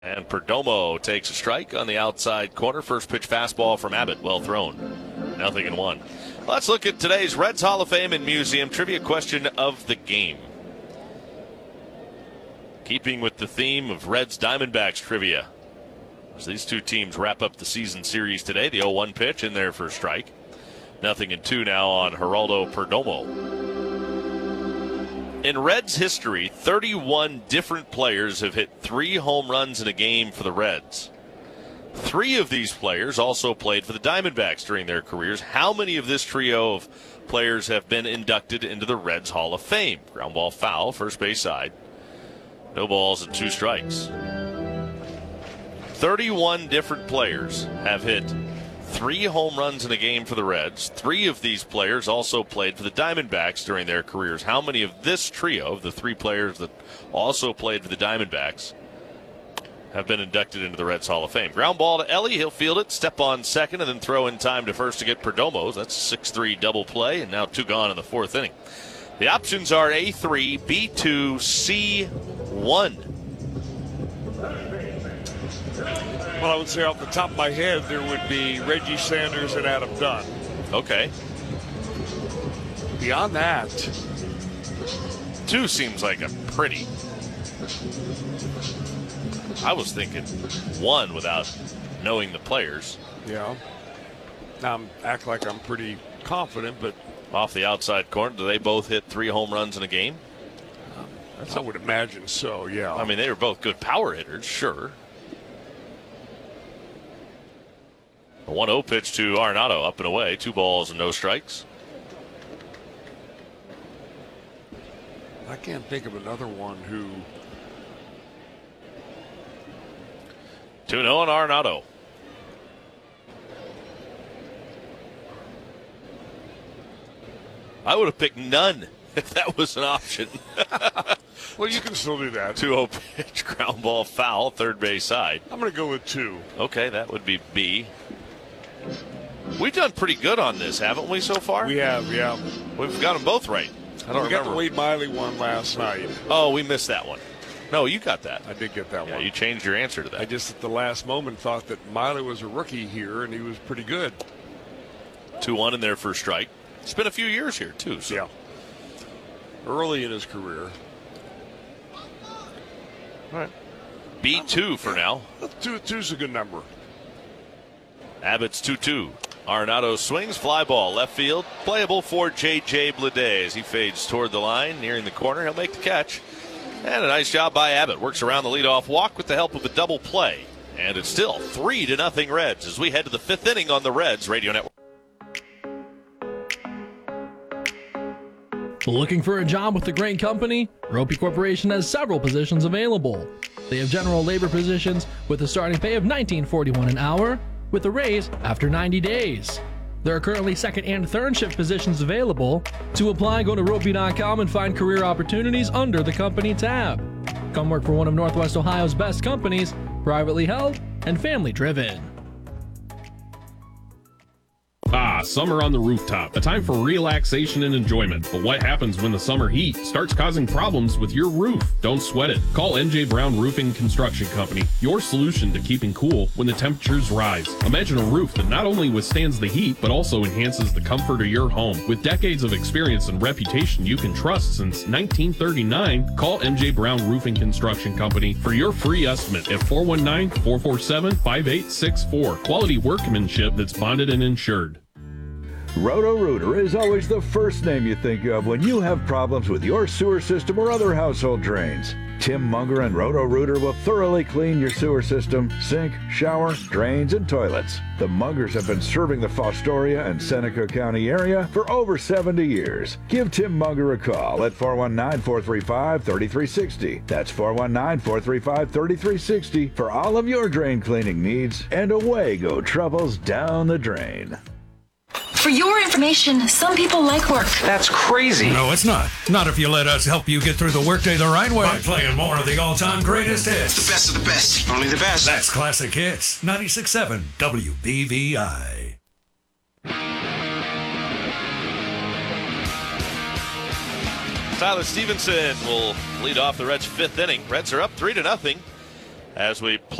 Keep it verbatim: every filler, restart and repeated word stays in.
And Perdomo takes a strike on the outside corner. First pitch fastball from Abbott. Well thrown. Nothing in one. Let's look at today's Reds Hall of Fame and Museum trivia question of the game. Keeping with the theme of Reds Diamondbacks trivia, as these two teams wrap up the season series today, the oh one pitch in there for a strike. Nothing in two now on Geraldo Perdomo. In Reds history, thirty-one different players have hit three home runs in a game for the Reds. Three of these players also played for the Diamondbacks during their careers. How many of this trio of players have been inducted into the Reds Hall of Fame? Ground ball foul, first base side. No balls and two strikes. thirty-one different players have hit three home runs in a game for the Reds. Three of these players also played for the Diamondbacks during their careers. How many of this trio, of the three players that also played for the Diamondbacks, have been inducted into the Reds Hall of Fame? Ground ball to Ellie. He'll field it, step on second, and then throw in time to first to get Perdomo. That's a six three double play, and now two gone in the fourth inning. The options are A three, B two, C one. Well, I would say off the top of my head, there would be Reggie Sanders and Adam Dunn. Okay. Beyond that, two seems like a pretty. I was thinking one without knowing the players. Yeah. Now I'm act like I'm pretty confident, but off the outside corner, do they both hit three home runs in a game? I would imagine so. Yeah. I mean, they were both good power hitters, sure. A one oh pitch to Arenado, up and away. Two balls and no strikes. I can't think of another one who. two oh on Arenado. I would have picked none if that was an option. Well, you can still do that. two oh pitch, ground ball foul, third base side. I'm going to go with two. Okay, that would be B. We've done pretty good on this, haven't we, so far? We have, yeah. We've got them both right. I don't we remember. got the Wade Miley one last night. Oh, we missed that one. No, you got that. I did get that yeah, one. You changed your answer to that. I just at the last moment thought that Miley was a rookie here, and he was pretty good. two one in there for a strike. It's been a few years here, too. So. Yeah. Early in his career. All right. B two for now. Two, two's a good number. Abbott's two two. Arenado swings, fly ball, left field, playable for J J Bleday as he fades toward the line, nearing the corner. He'll make the catch. And a nice job by Abbott. Works around the leadoff walk with the help of a double play. And it's still three to nothing Reds as we head to the fifth inning on the Reds Radio Network. Looking for a job with a great company? Ropey Corporation has several positions available. They have general labor positions with a starting pay of nineteen forty-one an hour, with a raise after ninety days. There are currently second and third shift positions available. To apply, go to ropey dot com and find career opportunities under the company tab. Come work for one of Northwest Ohio's best companies, privately held and family driven. Ah, summer on the rooftop. A time for relaxation and enjoyment. But what happens when the summer heat starts causing problems with your roof? Don't sweat it. Call M J Brown Roofing Construction Company, your solution to keeping cool when the temperatures rise. Imagine a roof that not only withstands the heat, but also enhances the comfort of your home. With decades of experience and reputation you can trust since nineteen thirty-nine, call M J Brown Roofing Construction Company for your free estimate at four one nine, four four seven, five eight six four. Quality workmanship that's bonded and insured. Roto-Rooter is always the first name you think of when you have problems with your sewer system or other household drains. Tim Munger and Roto-Rooter will thoroughly clean your sewer system, sink, shower, drains, and toilets. The Mungers have been serving the Fostoria and Seneca County area for over seventy years. Give Tim Munger a call at four one nine, four three five, three three six zero. That's four one nine, four three five, three three six zero for all of your drain cleaning needs, and away go troubles down the drain. For your information, some people like work. That's crazy. No, it's not. Not if you let us help you get through the workday the right way by playing more of the all-time greatest hits. The best of the best. Only the best. That's Classic Hits. ninety-six point seven W B V I. Tyler Stevenson will lead off the Reds' fifth inning. Reds are up three to nothing. as we